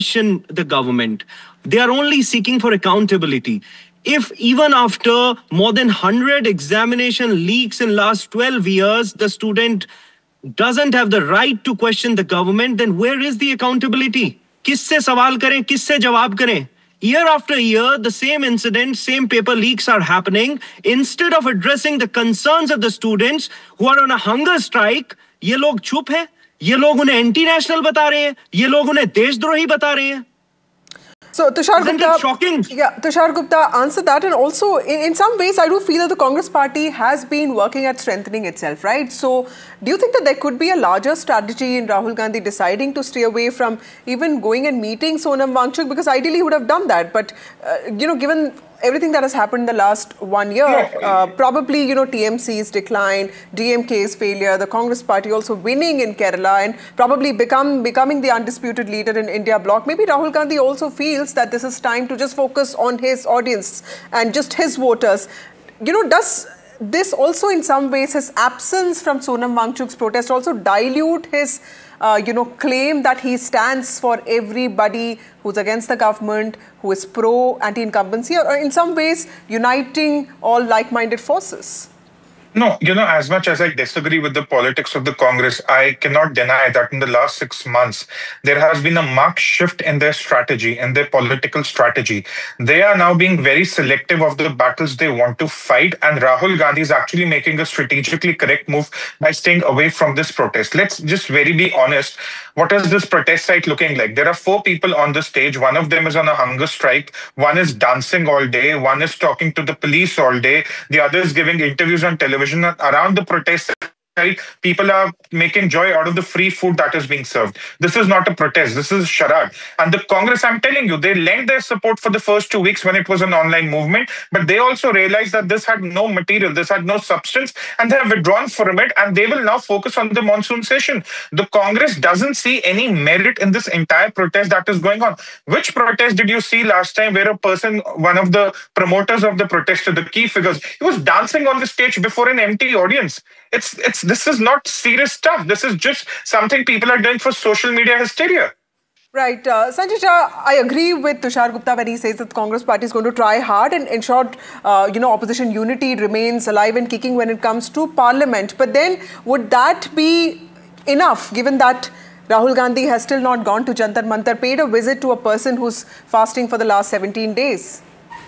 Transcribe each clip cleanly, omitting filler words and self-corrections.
question the government. They are only seeking for accountability. If even after more than 100 examination leaks in last 12 years, the student doesn't have the right to question the government, then where is the accountability? किससे सवाल करें, किससे जवाब करें? Year after year, the same incidents, same paper leaks are happening. Instead of addressing the concerns of the students who are on a hunger strike, ये लोग चुप हैं, ये लोग उन्हें एंटी नेशनल बता रहे हैं, ये लोग उन्हें देशद्रोही बता रहे हैं. So Tushar Isn't Gupta, it shocking? Yeah, Tushar Gupta answered that, and also in some ways I do feel that the Congress party has been working at strengthening itself, right? So do you think that there could be a larger strategy in Rahul Gandhi deciding to stay away from even going and meeting Sonam Wangchuk, because ideally he would have done that, but given everything that has happened in the last 1 year, probably, TMC's decline, DMK's failure, the Congress party also winning in Kerala and probably becoming the undisputed leader in India bloc. Maybe Rahul Gandhi also feels that this is time to just focus on his audience and just his voters. Does this also in some ways, his absence from Sonam Wangchuk's protest also dilute his claim that he stands for everybody who's against the government, who is pro-anti-incumbency, or in some ways uniting all like-minded forces? No, as much as I disagree with the politics of the Congress, I cannot deny that in the last 6 months, there has been a marked shift in their strategy, in their political strategy. They are now being very selective of the battles they want to fight, and Rahul Gandhi is actually making a strategically correct move by staying away from this protest. Let's just very be honest. What is this protest site looking like? There are 4 people on the stage. One of them is on a hunger strike. One is dancing all day. One is talking to the police all day. The other is giving interviews on television. Around the protest, people are making joy out of the free food that is being served. This is not a protest. This is charade. And the Congress, I'm telling you, they lent their support for the first 2 weeks when it was an online movement, but they also realized that this had no material, this had no substance, and they have withdrawn from it, and they will now focus on the monsoon session. The Congress doesn't see any merit in this entire protest that is going on. Which protest did you see last time where a person, one of the promoters of the protest, the key figures, he was dancing on the stage before an empty audience? This is not serious stuff. This is just something people are doing for social media hysteria. Right. Sanjay Shah, I agree with Tushar Gupta when he says that the Congress party is going to try hard and ensure, opposition unity remains alive and kicking when it comes to parliament. But then would that be enough, given that Rahul Gandhi has still not gone to Jantar Mantar, paid a visit to a person who's fasting for the last 17 days?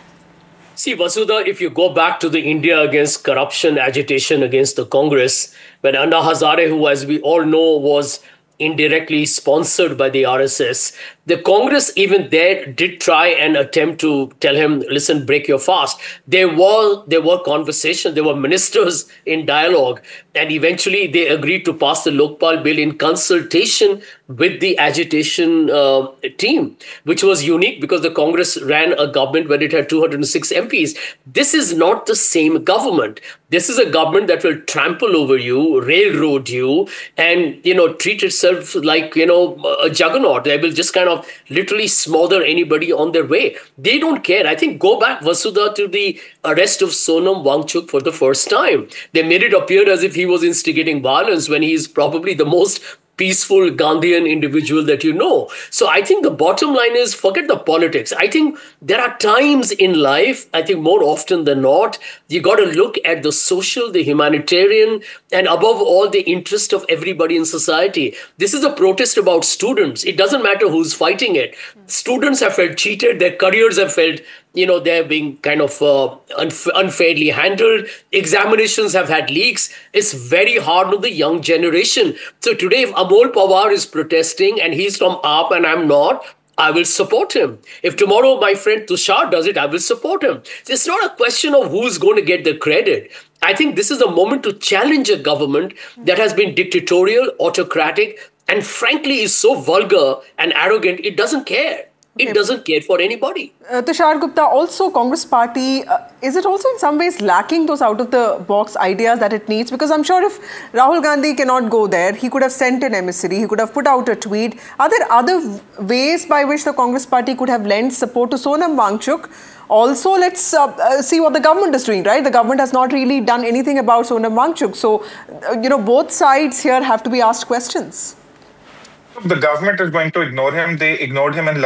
See, Vasudha, if you go back to the India against corruption agitation against the Congress, when Anna Hazare, who, as we all know, was indirectly sponsored by the RSS, the Congress even there did try and attempt to tell him, listen, break your fast. There were conversations, there were ministers in dialogue, and eventually they agreed to pass the Lokpal bill in consultation with the agitation team, which was unique because the Congress ran a government when it had 206 MPs. This is not the same government. This is a government that will trample over you, railroad you, and treat itself like a juggernaut. They will just kind of literally smother anybody on their way. They don't care. I think go back, Vasudha, to the arrest of Sonam Wangchuk for the first time. They made it appear as if he was instigating violence when he is probably the most peaceful Gandhian individual that you know. So I think the bottom line is, forget the politics. I think there are times in life, I think more often than not, you got to look at the social, the humanitarian, and above all, the interest of everybody in society. This is a protest about students. It doesn't matter who's fighting it. Students have felt cheated. Their careers have felt they're being kind of unfairly handled. Examinations have had leaks. It's very hard on the young generation. So today, if Amol Pawar is protesting and he's from AAP and I'm not, I will support him. If tomorrow my friend Tushar does it, I will support him. It's not a question of who's going to get the credit. I think this is a moment to challenge a government that has been dictatorial, autocratic, and frankly is so vulgar and arrogant, it doesn't care. It doesn't care for anybody. Tushar Gupta, also Congress party, is it also in some ways lacking those out-of-the-box ideas that it needs? Because I'm sure if Rahul Gandhi cannot go there, he could have sent an emissary, he could have put out a tweet. Are there other ways by which the Congress party could have lent support to Sonam Wangchuk? Also, let's see what the government is doing, right? The government has not really done anything about Sonam Wangchuk. So, both sides here have to be asked questions. The government is going to ignore him. They ignored him in